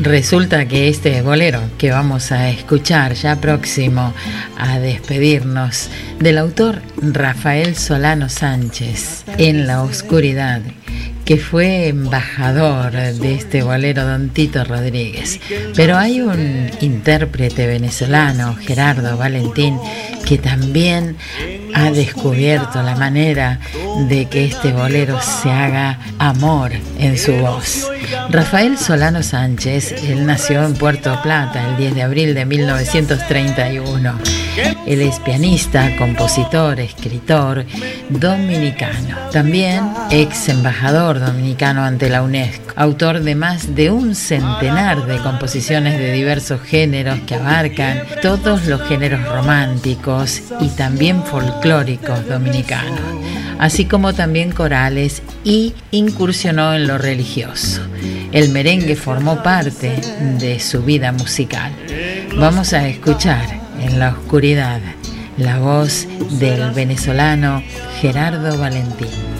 Resulta que este bolero que vamos a escuchar ya próximo a despedirnos, del autor Rafael Solano Sánchez, En la oscuridad, que fue embajador de este bolero, don Tito Rodríguez. Pero hay un intérprete venezolano, Gerardo Valentín, que también ha descubierto la manera de que este bolero se haga amor en su voz. Rafael Solano Sánchez, él nació en Puerto Plata el 10 de abril de 1931. Él es pianista, compositor, escritor dominicano. También ex embajador dominicano ante la UNESCO. Autor de más de un centenar de composiciones de diversos géneros que abarcan todos los géneros románticos y también folclóricos dominicanos, así como también corales, y incursionó en lo religioso. El merengue formó parte de su vida musical. Vamos a escuchar En la oscuridad la voz del venezolano Gerardo Valentín.